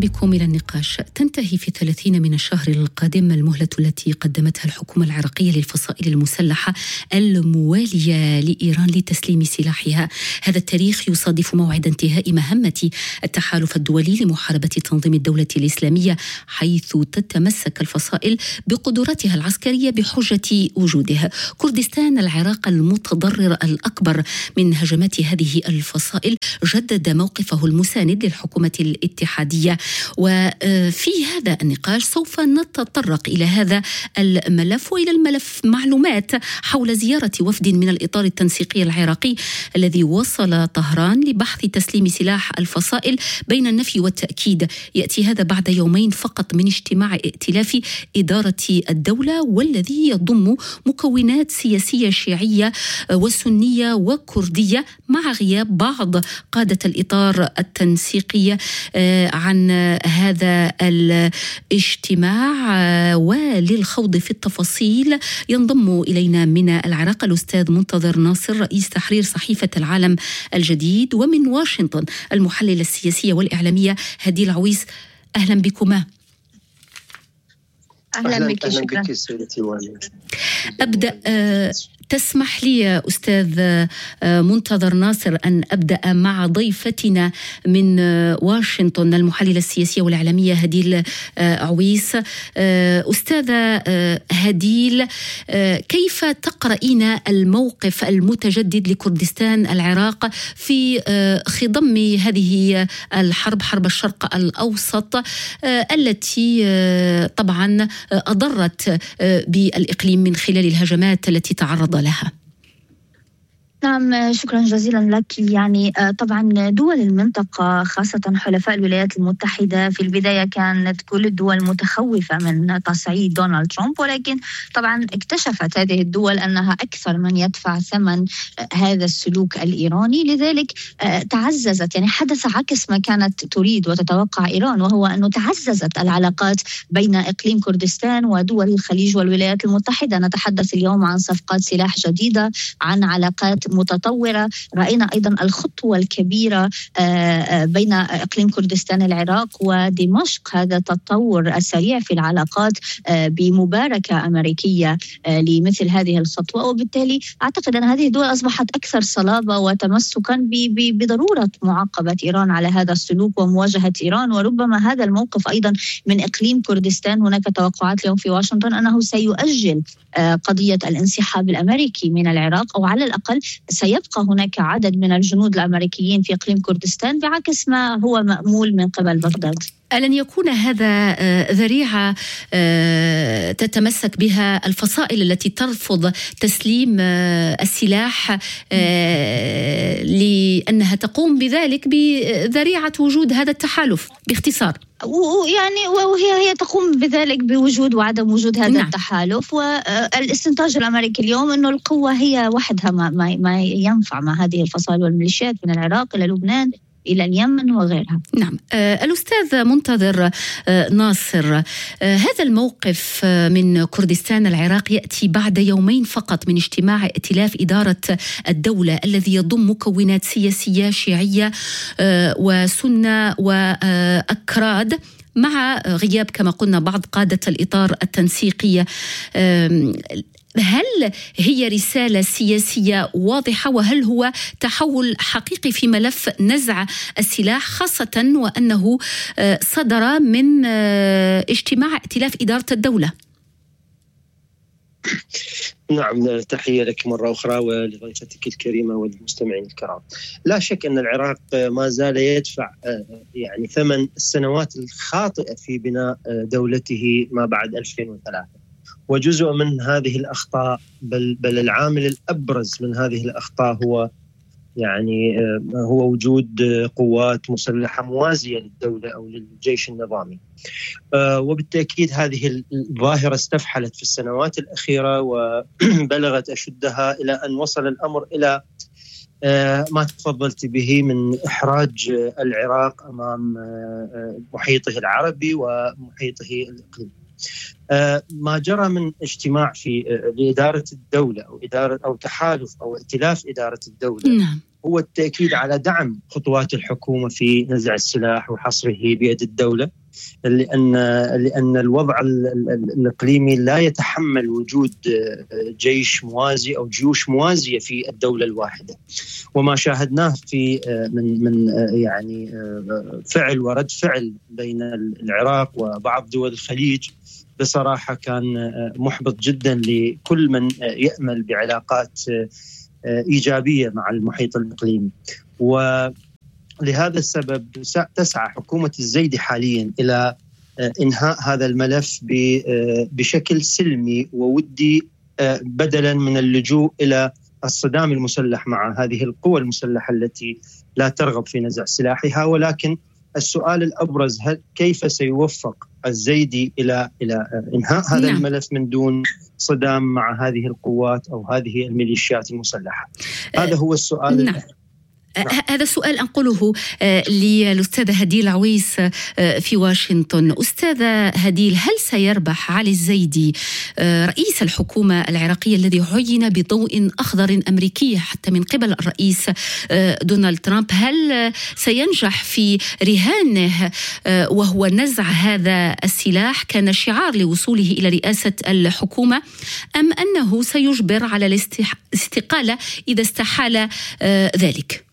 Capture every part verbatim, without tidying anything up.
بكم إلى النقاش. تنتهي في ثلاثين من الشهر القادم المهلة التي قدمتها الحكومة العراقية للفصائل المسلحة الموالية لإيران لتسليم سلاحها. هذا التاريخ يصادف موعد انتهاء مهمة التحالف الدولي لمحاربة تنظيم الدولة الإسلامية، حيث تتمسك الفصائل بقدراتها العسكرية بحجة وجودها. كردستان العراق المتضرر الأكبر من هجمات هذه الفصائل جدد موقفه المساند للحكومة الاتحادية، وفي هذا النقاش سوف نتطرق إلى هذا الملف وإلى الملف معلومات حول زيارة وفد من الإطار التنسيقي العراقي الذي وصل طهران لبحث تسليم سلاح الفصائل بين النفي والتأكيد. يأتي هذا بعد يومين فقط من اجتماع ائتلاف إدارة الدولة، والذي يضم مكونات سياسية شيعية وسنية وكردية، مع غياب بعض قادة الإطار التنسيقي عن هذا الاجتماع. وللخوض في التفاصيل ينضم إلينا من العراق الأستاذ منتظر ناصر، رئيس تحرير صحيفة العالم الجديد، ومن واشنطن المحللة السياسية والإعلامية هديل عويس. أهلا بكما. أهلا, أهلا بك. شكرا. أبدأ أه تسمح لي أستاذ منتظر ناصر أن أبدأ مع ضيفتنا من واشنطن المحللة السياسية والإعلامية هديل عويس. أستاذة هديل، كيف تقرأين الموقف المتجدد لكردستان العراق في خضم هذه الحرب، حرب الشرق الأوسط، التي طبعا أضرت بالإقليم من خلال الهجمات التي تعرض لها؟ نعم، شكرا جزيلا لك. يعني طبعا دول المنطقة خاصة حلفاء الولايات المتحدة في البداية كانت كل الدول متخوفة من تصعيد دونالد ترامب، ولكن طبعا اكتشفت هذه الدول أنها أكثر من يدفع ثمن هذا السلوك الإيراني، لذلك تعززت، يعني حدث عكس ما كانت تريد وتتوقع إيران، وهو أنه تعززت العلاقات بين إقليم كردستان ودول الخليج والولايات المتحدة. نتحدث اليوم عن صفقات سلاح جديدة، عن علاقات متطورة. رأينا أيضا الخطوة الكبيرة بين إقليم كردستان العراق ودمشق، هذا التطور السريع في العلاقات بمباركة أمريكية لمثل هذه الخطوة، وبالتالي أعتقد أن هذه الدول أصبحت أكثر صلابة وتمسكا بضرورة معاقبة إيران على هذا السلوك ومواجهة إيران. وربما هذا الموقف أيضا من إقليم كردستان، هناك توقعات اليوم في واشنطن أنه سيؤجل قضية الانسحاب الأمريكي من العراق، أو على الأقل سيبقى هناك عدد من الجنود الأمريكيين في إقليم كردستان بعكس ما هو مأمول من قبل بغداد. ألن يكون هذا ذريعة تتمسك بها الفصائل التي ترفض تسليم السلاح لأنها تقوم بذلك بذريعة وجود هذا التحالف باختصار؟ يعني وهي هي تقوم بذلك بوجود وعدم وجود هذا نعم. التحالف. والاستنتاج الأمريكي اليوم أنه القوة هي وحدها ما, ما ينفع مع هذه الفصائل والميليشيات من العراق إلى لبنان إلى اليمن وغيرها. نعم. آه الأستاذ منتظر آه ناصر، آه هذا الموقف آه من كردستان العراق يأتي بعد يومين فقط من اجتماع ائتلاف إدارة الدولة الذي يضم مكونات سياسية شيعية آه وسنة وأكراد، مع غياب كما قلنا بعض قادة الإطار التنسيقية. آه هل هي رسالة سياسية واضحة، وهل هو تحول حقيقي في ملف نزع السلاح، خاصة وأنه صدر من اجتماع ائتلاف إدارة الدولة؟ نعم، تحية لك مرة أخرى ولضيفتك الكريمة والمستمعين الكرام. لا شك أن العراق ما زال يدفع يعني ثمن السنوات الخاطئة في بناء دولته ما بعد ألفين وثلاثة، وجزء من هذه الأخطاء بل, بل العامل الأبرز من هذه الأخطاء هو يعني هو وجود قوات مسلحة موازية للدولة أو للجيش النظامي. وبالتأكيد هذه الظاهرة استفحلت في السنوات الأخيرة وبلغت أشدها إلى أن وصل الأمر إلى ما تفضلت به من إحراج العراق أمام محيطه العربي ومحيطه الإقليمي. ما جرى من اجتماع في لإدارة الدولة أو إدارة أو تحالف أو ائتلاف إدارة الدولة نعم. هو التأكيد على دعم خطوات الحكومة في نزع السلاح وحصره بيد الدولة، لأن لأن الوضع الإقليمي لا يتحمل وجود جيش موازي أو جيوش موازية في الدولة الواحدة. وما شاهدناه في من من يعني فعل ورد فعل بين العراق وبعض دول الخليج بصراحة كان محبط جدا لكل من يأمل بعلاقات إيجابية مع المحيط الإقليمي. ولهذا السبب تسعى حكومة الزيدي حاليا إلى إنهاء هذا الملف بشكل سلمي وودي، بدلا من اللجوء إلى الصدام المسلح مع هذه القوى المسلحة التي لا ترغب في نزع سلاحها. ولكن السؤال الأبرز، هل كيف سيوفق الزيدي إلى إلى إنهاء هذا نعم. الملف من دون صدام مع هذه القوات أو هذه الميليشيات المسلحة؟ هذا هو السؤال. نعم. نعم. هذا السؤال أنقله للأستاذة هديل عويس في واشنطن. أستاذة هديل، هل سيربح علي الزيدي رئيس الحكومة العراقية الذي عين بضوء أخضر أمريكي حتى من قبل الرئيس دونالد ترامب، هل سينجح في رهانه وهو نزع هذا السلاح كان شعار لوصوله إلى رئاسة الحكومة، أم أنه سيجبر على الاستقالة إذا استحال ذلك؟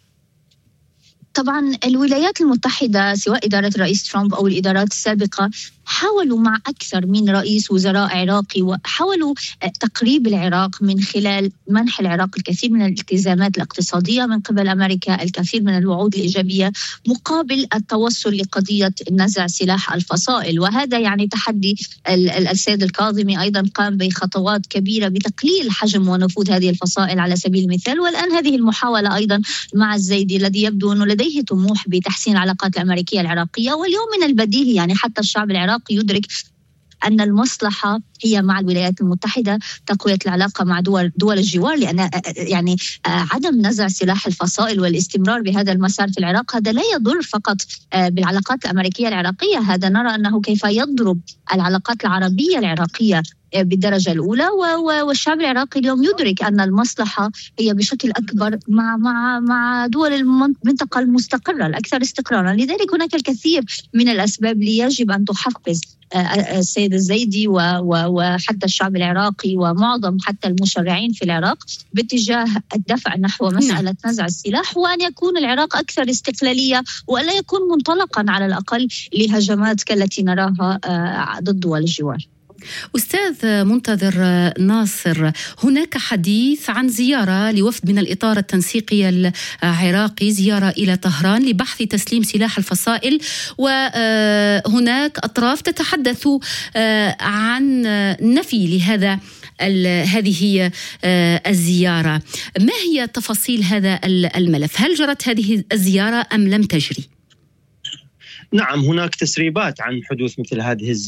طبعا الولايات المتحدة سواء إدارة الرئيس ترامب أو الإدارات السابقة حاولوا مع أكثر من رئيس وزراء عراقي وحاولوا تقريب العراق من خلال منح العراق الكثير من الالتزامات الاقتصادية من قبل أمريكا، الكثير من الوعود الإيجابية مقابل التوصل لقضية نزع سلاح الفصائل. وهذا يعني تحدي السيد الكاظمي أيضا قام بخطوات كبيرة بتقليل حجم ونفوذ هذه الفصائل على سبيل المثال. والآن هذه المحاولة أيضا مع الزيدي الذي يبدو أنه لديه طموح بتحسين العلاقات الأمريكية العراقية. واليوم من البديهي يعني حتى الشعب العراقي يدرك أن المصلحة هي مع الولايات المتحدة تقوية العلاقة مع دول دول الجوار، لأن يعني عدم نزع سلاح الفصائل والاستمرار بهذا المسار في العراق هذا لا يضر فقط بالعلاقات الأمريكية العراقية، هذا نرى أنه كيف يضرب العلاقات العربية العراقية بالدرجة الأولى. والشعب العراقي اليوم يدرك أن المصلحة هي بشكل أكبر مع مع مع دول المنطقة المستقرة الأكثر استقرارا. لذلك هناك الكثير من الأسباب ليجب أن تحفز السيد الزيدي وحتى الشعب العراقي ومعظم حتى المشرعين في العراق باتجاه الدفع نحو مسألة نزع السلاح، وأن يكون العراق أكثر استقلالية وألا يكون منطلقا على الأقل لهجمات كالتي نراها ضد دول الجوار. أستاذ منتظر ناصر، هناك حديث عن زيارة لوفد من الإطار التنسيقي العراقي، زيارة إلى طهران لبحث تسليم سلاح الفصائل، وهناك أطراف تتحدث عن نفي لهذا هذه الزيارة. ما هي تفاصيل هذا الملف؟ هل جرت هذه الزيارة أم لم تجري؟ نعم، هناك تسريبات عن حدوث مثل هذه الزيارة.